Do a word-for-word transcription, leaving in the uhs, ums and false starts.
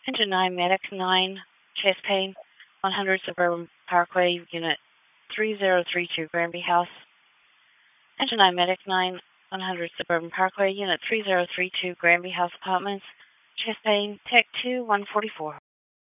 Engine nine, Medic nine, chest pain, one hundred Suburban Parkway, Unit three zero three two, Granby House. Engine nine, Medic nine, one hundred Suburban Parkway, Unit three zero three two, Granby House Apartments. Chest pain, Tech two, one forty-four.